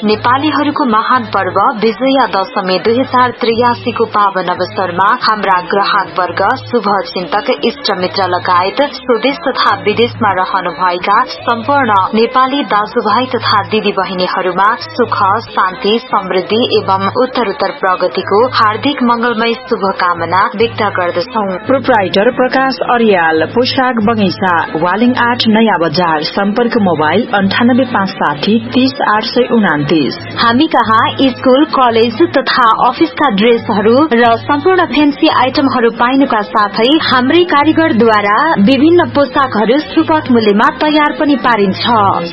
नेपालीहरूको महान पर्व विजया दशमी 2083 को पावन अवसरमा हाम्रा ग्राहक वर्ग, शुभ चिन्तक, इष्ट मित्र लगायत स्वदेश तथा विदेशमा रहनुभएका सम्पूर्ण नेपाली दाजुभाइ तथा दिदी बहिनीहरूमा सुख, शान्ति, समृद्धि एवं उत्तरोत्तर प्रगतिको हार्दिक मंगलमय शुभकामना व्यक्त गर्दछौं। प्रोप्राइटर प्रकाश अर्याल, पोशाक बगैंचा, वालिङ 8 नयाँ बजार। सम्पर्क मोबाइल 9856 30 829। हामी कहाँ स्कूल, कलेज तथा अफिसका ड्रेसहरू र सम्पूर्ण फेन्सी आइटमहरू पाइनुका साथै हाम्रै कारीगरद्वारा विभिन्न पोशाकहरू सुपथ मूल्यमा तयार पनि पारिन्छ।